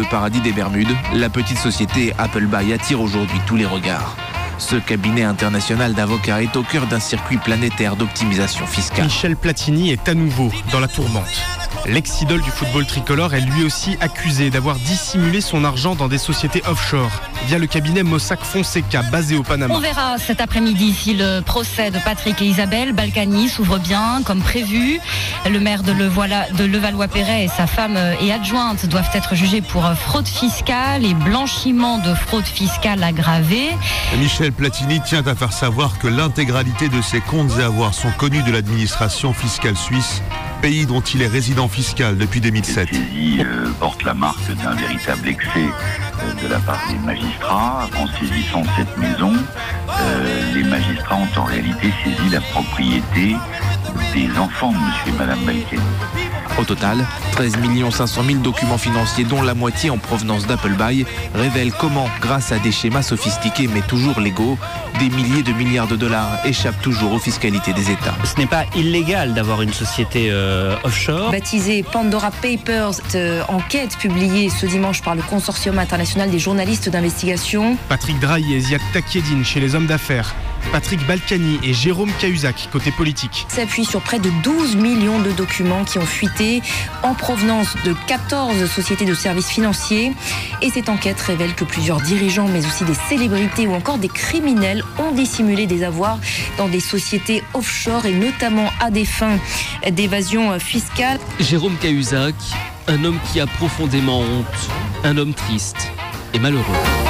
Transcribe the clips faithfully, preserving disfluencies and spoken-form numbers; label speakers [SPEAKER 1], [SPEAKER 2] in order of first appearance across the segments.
[SPEAKER 1] paradis des Bermudes, la petite société Appleby attire aujourd'hui tous les regards. Ce cabinet international d'avocats est au cœur d'un circuit planétaire d'optimisation fiscale.
[SPEAKER 2] Michel Platini est à nouveau dans la tourmente. L'ex-idole du football tricolore est lui aussi accusé d'avoir dissimulé son argent dans des sociétés offshore via le cabinet Mossack Fonseca basé au Panama.
[SPEAKER 3] On verra cet après-midi si le procès de Patrick et Isabelle Balkany s'ouvre bien comme prévu. Le maire de, Levoila, de Levallois-Perret et sa femme et adjointe doivent être jugés pour fraude fiscale et blanchiment de fraude fiscale aggravée.
[SPEAKER 4] Michel Platini tient à faire savoir que l'intégralité de ses comptes et avoirs sont connus de l'administration fiscale suisse, pays dont il est résident fiscal depuis deux mille sept.
[SPEAKER 5] Cette saisie euh, porte la marque d'un véritable excès euh, de la part des magistrats. En saisissant cette maison, euh, les magistrats ont en réalité saisi la propriété des enfants de monsieur et madame Balkany.
[SPEAKER 1] Au total, treize millions cinq cent mille documents financiers, dont la moitié en provenance d'Appleby, révèlent comment, grâce à des schémas sophistiqués mais toujours légaux, des milliers de milliards de dollars échappent toujours aux fiscalités des États.
[SPEAKER 6] Ce n'est pas illégal d'avoir une société euh, offshore.
[SPEAKER 7] Baptisée Pandora Papers, cette euh, enquête publiée ce dimanche par le Consortium international des journalistes d'investigation.
[SPEAKER 2] Patrick Drahi et Ziad Takieddine chez les hommes d'affaires. Patrick Balkany et Jérôme Cahuzac côté politique.
[SPEAKER 7] S'appuie sur près de douze millions de documents qui ont fuité en provenance de quatorze sociétés de services financiers. Et cette enquête révèle que plusieurs dirigeants, mais aussi des célébrités ou encore des criminels ont dissimulé des avoirs dans des sociétés offshore et notamment à des fins d'évasion fiscale.
[SPEAKER 8] Jérôme Cahuzac, un homme qui a profondément honte, un homme triste et malheureux.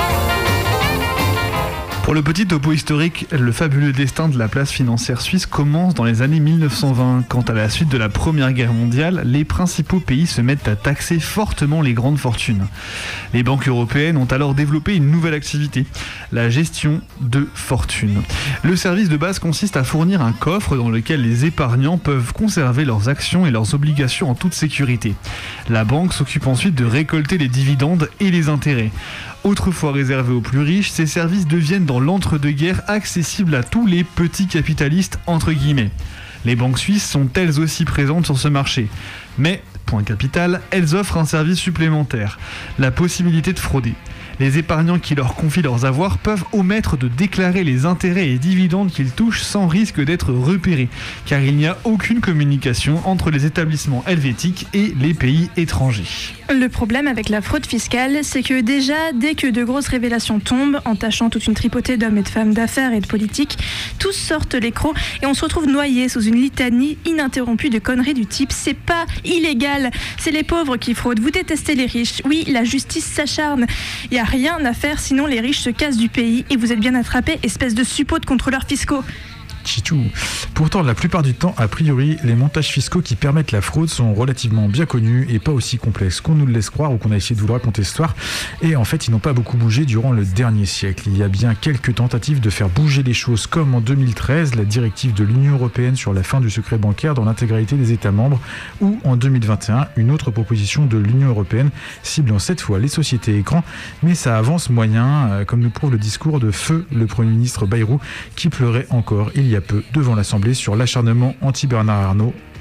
[SPEAKER 9] Pour le petit topo historique, le fabuleux destin de la place financière suisse commence dans les années mille neuf cent vingt, quand à la suite de la Première Guerre mondiale, les principaux pays se mettent à taxer fortement les grandes fortunes. Les banques européennes ont alors développé une nouvelle activité, la gestion de fortune. Le service de base consiste à fournir un coffre dans lequel les épargnants peuvent conserver leurs actions et leurs obligations en toute sécurité. La banque s'occupe ensuite de récolter les dividendes et les intérêts. Autrefois réservés aux plus riches, ces services deviennent dans l'entre-deux-guerres accessibles à tous les petits capitalistes entre guillemets. Les banques suisses sont elles aussi présentes sur ce marché. Mais, point capital, elles offrent un service supplémentaire, la possibilité de frauder. Les épargnants qui leur confient leurs avoirs peuvent omettre de déclarer les intérêts et dividendes qu'ils touchent sans risque d'être repérés, car il n'y a aucune communication entre les établissements helvétiques et les pays étrangers.
[SPEAKER 10] Le problème avec la fraude fiscale, c'est que déjà, dès que de grosses révélations tombent, entachant toute une tripotée d'hommes et de femmes d'affaires et de politiques, tous sortent les crocs et on se retrouve noyé sous une litanie ininterrompue de conneries du type « c'est pas illégal, c'est les pauvres qui fraudent, vous détestez les riches, oui, la justice s'acharne, il y a rien à faire sinon les riches se cassent du pays et vous êtes bien attrapés, espèce de suppôt de contrôleurs fiscaux ».
[SPEAKER 11] Chichou. Pourtant, la plupart du temps, a priori, les montages fiscaux qui permettent la fraude sont relativement bien connus et pas aussi complexes qu'on nous le laisse croire ou qu'on a essayé de vous le raconter ce soir. Et en fait, ils n'ont pas beaucoup bougé durant le dernier siècle. Il y a bien quelques tentatives de faire bouger les choses, comme en deux mille treize, la directive de l'Union européenne sur la fin du secret bancaire dans l'intégralité des États membres, ou en deux mille vingt et un, une autre proposition de l'Union européenne ciblant cette fois les sociétés écrans. Mais ça avance moyen, comme nous prouve le discours de feu le Premier ministre Bayrou, qui pleurait encore il y a peu devant l'Assemblée sur l'acharnement anti-Bernard Arnault